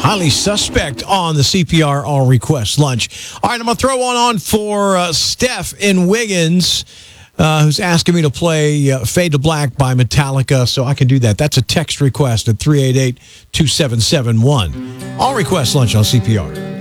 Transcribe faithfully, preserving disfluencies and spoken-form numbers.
Highly suspect on the C P R all request lunch. All right, I'm going to throw one on for uh, Steph in Wiggins, uh, who's asking me to play uh, Fade to Black by Metallica, so I can do that. That's a text request at three eight eight, two seven seven one. All request lunch on C P R.